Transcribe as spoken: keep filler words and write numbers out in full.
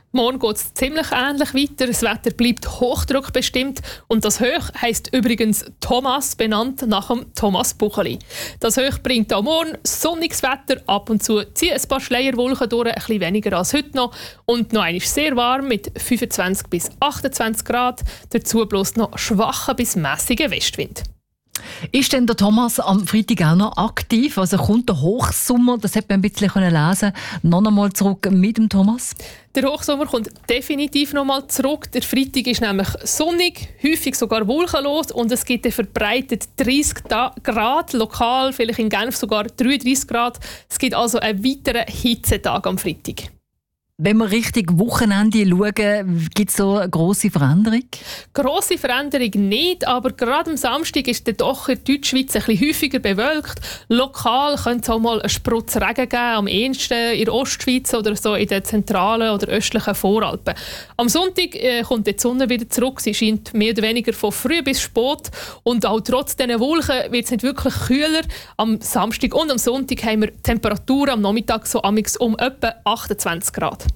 Morgen geht es ziemlich ähnlich weiter. Das Wetter bleibt hochdruckbestimmt und das Hoch heisst übrigens Thomas, benannt nach dem Thomas Bucheli. Das Hoch bringt auch morgen sonniges Wetter. Ab und zu ziehen ein paar Schleierwolken durch, ein bisschen weniger als heute noch. Und noch einmal sehr warm mit fünfundzwanzig bis achtundzwanzig Grad. Dazu bloß noch schwacher bis mäßiger Westwind. Ist denn der Thomas am Freitag auch noch aktiv? Also kommt der Hochsommer, das hat man ein bisschen lesen, noch einmal zurück mit dem Thomas? Der Hochsommer kommt definitiv noch mal zurück. Der Freitag ist nämlich sonnig, häufig sogar wolkenlos und es gibt verbreitet dreißig Grad, lokal vielleicht in Genf sogar dreiunddreißig Grad. Es gibt also einen weiteren Hitzetag am Freitag. Wenn wir Richtung Wochenende schauen, gibt es so eine grosse Veränderung? Grosse Veränderung nicht, aber gerade am Samstag ist der doch in der Deutschschweiz ein bisschen häufiger bewölkt. Lokal könnte es auch mal einen Sprutz Regen geben, am ehesten in der Ostschweiz oder so in den zentralen oder östlichen Voralpen. Am Sonntag äh, kommt die Sonne wieder zurück. Sie scheint mehr oder weniger von früh bis spät. Und auch trotz diesen Wolken wird es nicht wirklich kühler. Am Samstag und am Sonntag haben wir Temperaturen am Nachmittag so amix um etwa achtundzwanzig Grad.